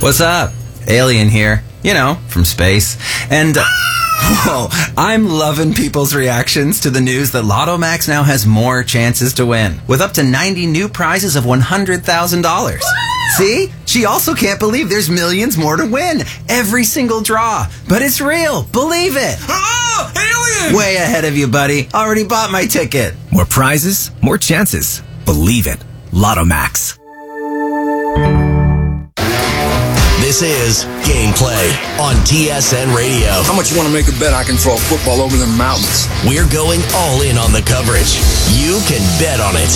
What's up? Alien here. You know, from space. And, whoa, I'm loving people's reactions to the news that Lotto Max now has more chances to win, with up to 90 new prizes of $100,000. See? She also can't believe there's millions more to win. Every single draw. But it's real. Believe it. Oh, alien! Way ahead of you, buddy. Already bought my ticket. More prizes, more chances. Believe it. Lotto Max. This is Gameplay on TSN Radio. How much you want to make a bet I can throw a football over the mountains? We're going all in on the coverage. You can bet on it.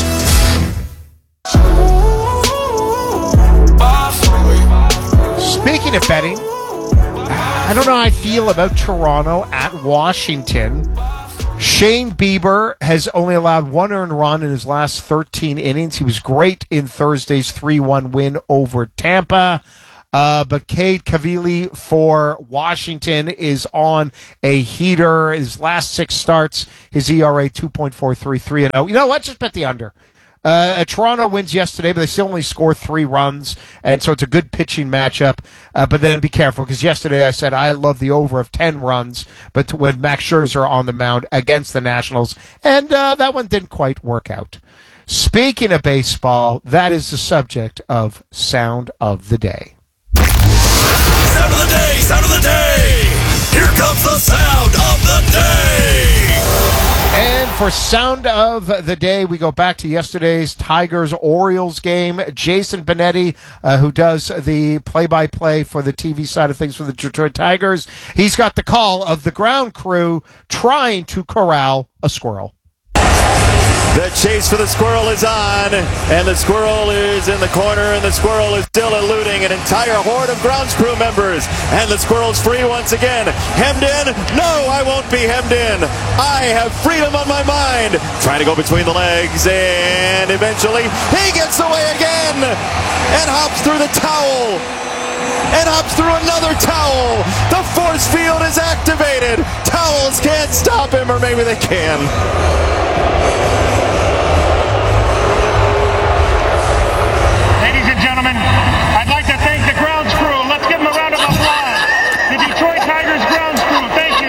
Speaking of betting, I don't know how I feel about Toronto at Washington. Shane Bieber has only allowed one earned run in his last 13 innings. He was great in Thursday's 3-1 win over Tampa. But Cade Cavili for Washington is on a heater. His last 6 starts, his ERA 2.433. And you know what? Just bet the under. Toronto wins yesterday, but they still only score 3 runs, and so it's a good pitching matchup. But then be careful, because yesterday I said I love the over of 10 runs, but when Max Scherzer on the mound against the Nationals, and that one didn't quite work out. Speaking of baseball, that is the subject of Sound of the Day. Sound of the day! Sound of the day! Here comes the sound of the day! And for Sound of the Day, we go back to yesterday's Tigers-Orioles game. Jason Benetti, who does the play-by-play for the TV side of things for the Detroit Tigers, he's got the call of the ground crew trying to corral a squirrel. The chase for the squirrel is on, and the squirrel is in the corner, and the squirrel is still eluding an entire horde of grounds crew members, and the squirrel's free once again. Hemmed in? No, I won't be hemmed in. I have freedom on my mind. Trying to go between the legs, and eventually he gets away again, and hops through the towel. And hops through another towel. The force field is activated. Towels can't stop him, or maybe they can. Ladies and gentlemen, I'd like to thank the grounds crew. Let's give them a round of applause. The Detroit Tigers grounds crew, thank you.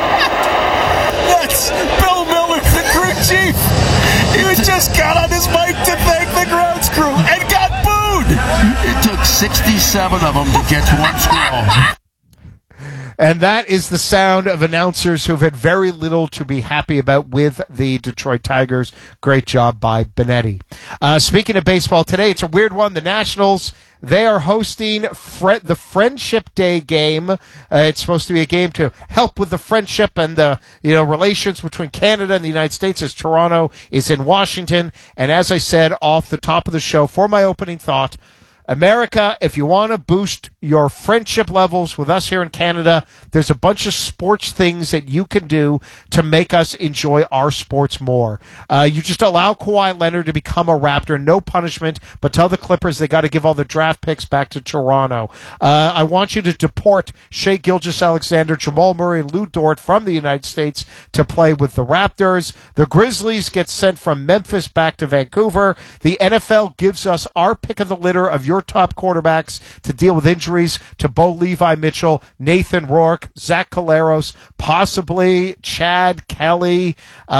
That's Bill Miller, the crew chief. He was just got on his mic to thank the grounds crew and got booed. It took 67 of them to catch one squirrel. And that is the sound of announcers who've had very little to be happy about with the Detroit Tigers. Great job by Benetti. Speaking of baseball today, it's a weird one. The Nationals, they are hosting the Friendship Day game. It's supposed to be a game to help with the friendship and the relations between Canada and the United States, as Toronto is in Washington. And as I said off the top of the show for my opening thought, America, if you want to boost your friendship levels with us here in Canada, there's a bunch of sports things that you can do to make us enjoy our sports more. You just allow Kawhi Leonard to become a Raptor, no punishment, but tell the Clippers they got to give all the draft picks back to Toronto. I want you to deport Shai Gilgeous-Alexander, Jamal Murray, and Lou Dort from the United States to play with the Raptors. The Grizzlies get sent from Memphis back to Vancouver. The NFL gives us our pick of the litter of your top quarterbacks to deal with injuries to Bo Levi Mitchell, Nathan Rourke, Zach Collaros, possibly Chad Kelly.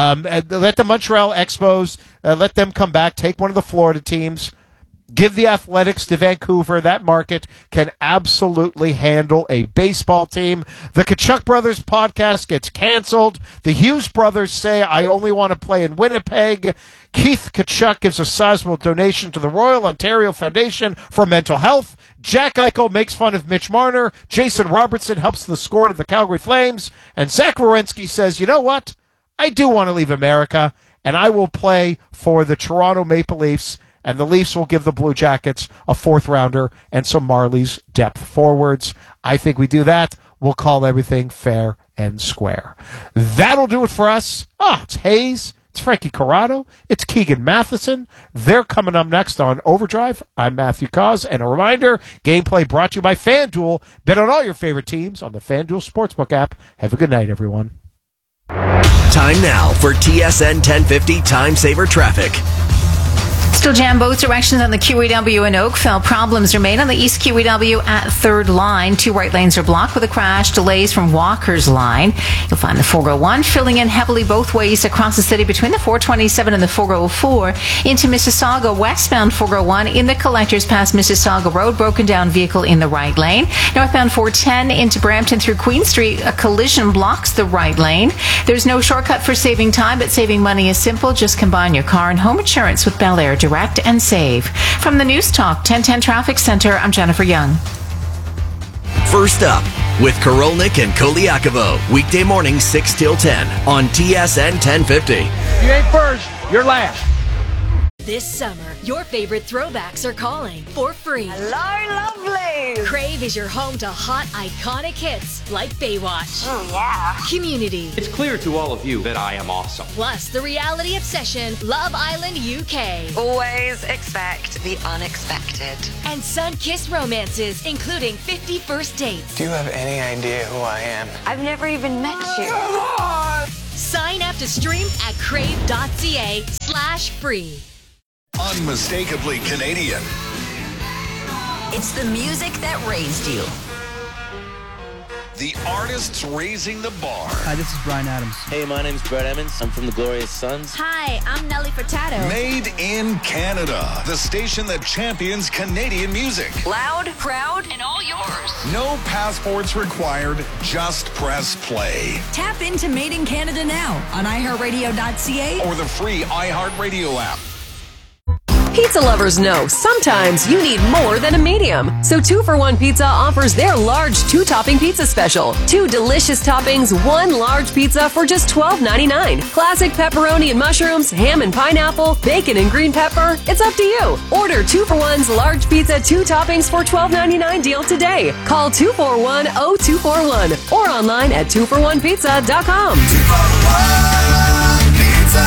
Let the Montreal Expos, let them come back, take one of the Florida teams. Give the Athletics to Vancouver. That market can absolutely handle a baseball team. The Kachuk Brothers podcast gets canceled. The Hughes brothers say, I only want to play in Winnipeg. Keith Kachuk gives a sizable donation to the Royal Ontario Foundation for Mental Health. Jack Eichel makes fun of Mitch Marner. Jason Robertson helps the score to the Calgary Flames. And Zach Werenski says, you know what? I do want to leave America, and I will play for the Toronto Maple Leafs. And the Leafs will give the Blue Jackets a 4th rounder and some Marlies depth forwards. I think we do that. We'll call everything fair and square. That'll do it for us. It's Hayes. It's Frankie Corrado. It's Keegan Matheson. They're coming up next on Overdrive. I'm Matthew Cause. And a reminder, gameplay brought to you by FanDuel. Bet on all your favorite teams on the FanDuel Sportsbook app. Have a good night, everyone. Time now for TSN 1050 Time Saver Traffic. Still jam both directions on the QEW in Oakville. Problems remain on the East QEW at 3rd line. 2 right lanes are blocked with a crash. Delays from Walker's line. You'll find the 401 filling in heavily both ways across the city between the 427 and the 404. Into Mississauga, westbound 401 in the Collectors past Mississauga Road. Broken down vehicle in the right lane. Northbound 410 into Brampton through Queen Street. A collision blocks the right lane. There's no shortcut for saving time, but saving money is simple. Just combine your car and home insurance with Bel Air Direct and save. From the News Talk 1010 Traffic Center, I'm Jennifer Young. First up with Korolnik and Koliakovo. Weekday morning 6 till 10 on TSN 1050. You ain't first, you're last. This summer, your favorite throwbacks are calling for free. Hello, lovely. Crave is your home to hot, iconic hits like Baywatch. Oh, yeah. Community. It's clear to all of you that I am awesome. Plus, the reality obsession, Love Island UK. Always expect the unexpected. And sun-kissed romances, including 50 First Dates. Do you have any idea who I am? I've never even met you. Come on! Sign up to stream at crave.ca/free. Unmistakably Canadian. It's the music that raised you. The artists raising the bar. Hi, this is Bryan Adams. Hey, my name's Brett Emmons. I'm from the Glorious Sons. Hi, I'm Nelly Furtado. Made in Canada. The station that champions Canadian music. Loud, proud, and all yours. No passports required. Just press play. Tap into Made in Canada now on iHeartRadio.ca or the free iHeartRadio app. Pizza lovers know sometimes you need more than a medium. So 2-for-1 Pizza offers their large 2-topping pizza special. 2 delicious toppings, 1 large pizza for just $12.99. Classic pepperoni and mushrooms, ham and pineapple, bacon and green pepper. It's up to you. Order 2-for-1's large pizza 2 toppings for $12.99 deal today. Call 241-0241 or online at 2for1pizza.com. 2-for-1 Pizza.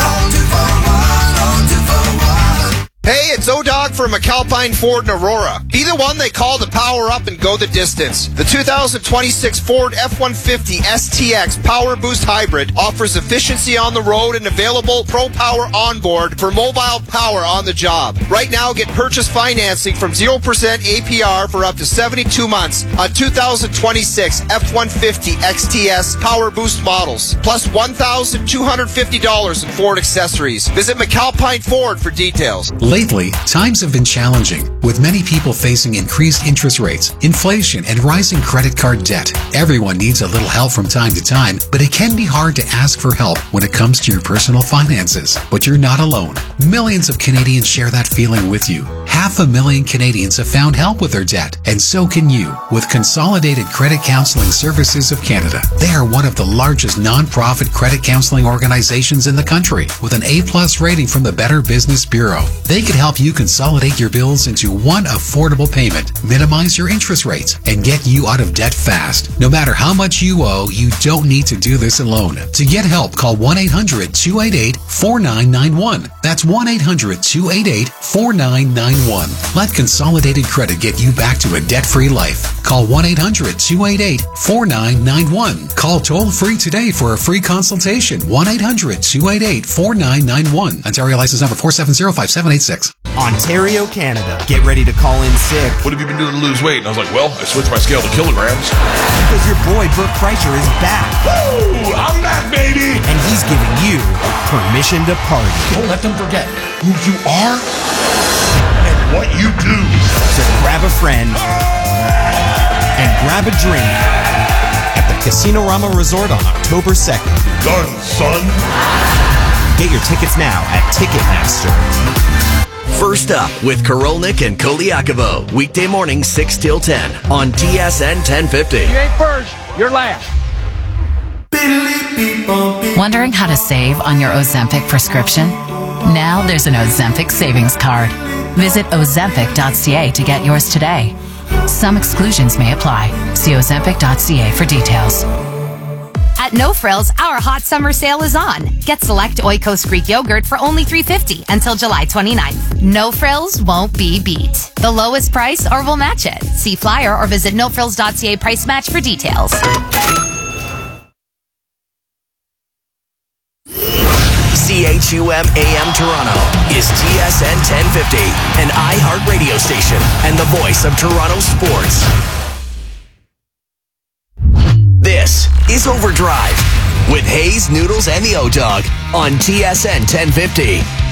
2-for-1. Hey, it's O-Dog from McAlpine Ford in Aurora. Be the one they call to power up and go the distance. The 2026 Ford F-150 STX Power Boost Hybrid offers efficiency on the road and available Pro Power onboard for mobile power on the job. Right now, get purchase financing from 0% APR for up to 72 months on 2026 F-150 XTS Power Boost models, plus $1,250 in Ford accessories. Visit McAlpine Ford for details. Lately, times have been challenging, with many people facing increased interest rates, inflation, and rising credit card debt. Everyone needs a little help from time to time, but it can be hard to ask for help when it comes to your personal finances. But you're not alone. Millions of Canadians share that feeling with you. 500,000 Canadians have found help with their debt, and so can you with Consolidated Credit Counseling Services of Canada. They are one of the largest non-profit credit counseling organizations in the country, with an A+ rating from the Better Business Bureau. They can help you consolidate your bills into one affordable payment, minimize your interest rates, and get you out of debt fast. No matter how much you owe, you don't need to do this alone. To get help, call 1-800-288-4991. That's 1-800-288-4991. Let Consolidated Credit get you back to a debt-free life. Call 1-800-288-4991. Call toll-free today for a free consultation. 1-800-288-4991. Ontario license number 4705786. Ontario, Canada. Get ready to call in sick. What have you been doing to lose weight? And I was like, well, I switched my scale to kilograms. Because your boy, Brooke Kreischer, is back. Woo! I'm back, baby! And he's giving you permission to party. Don't let them forget who you are and what you do. So grab a friend and grab a drink at the Casino Rama Resort on October 2nd. Done, son. Get your tickets now at Ticketmaster. First up with Korolnik and Koliakovo. Weekday morning 6 till 10 on TSN 1050. You ain't first, you're last. Wondering how to save on your Ozempic prescription? Now there's an Ozempic savings card. Visit Ozempic.ca to get yours today. Some exclusions may apply. See Ozempic.ca for details. At No Frills, our hot summer sale is on. Get select Oikos Greek yogurt for only $3.50 until July 29th. No Frills won't be beat. The lowest price or we'll match it. See flyer or visit nofrills.ca price match for details. 6:32 AM Toronto is TSN 1050, an iHeart radio station and the voice of Toronto sports. This is Overdrive with Hayes, Noodles, and the O-Dog on TSN 1050.